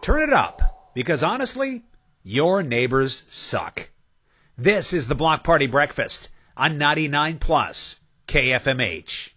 turn it up, because honestly, your neighbors suck. This is the Block Party Breakfast on 99 Plus KFMH.